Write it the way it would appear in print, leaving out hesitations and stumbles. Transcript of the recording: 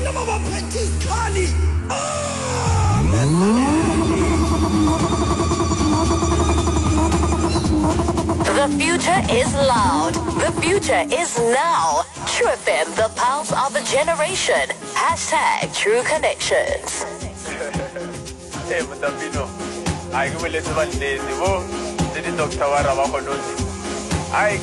The future is loud. The future is now. True FM, the pulse of a generation. Hashtag True Connections. Hey, Mutapino. I go let one day. Did the doctor